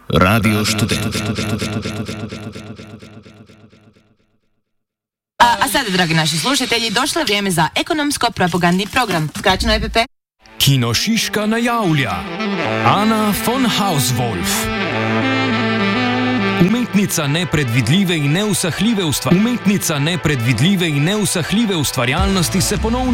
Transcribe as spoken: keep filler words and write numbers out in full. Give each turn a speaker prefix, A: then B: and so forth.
A: Radio Študent.
B: A, a sada, dragi naši slušatelji, došlo je vrijeme za ekonomsko-propagandni program. Skraćeno E P P.
C: Kino Šiška najavlja Anna von Hauswolf. Umetnica nepredvidljive in neusahljive, ustva... Umetnica nepredvidljive in neusahljive ustvarjalnosti se ponovno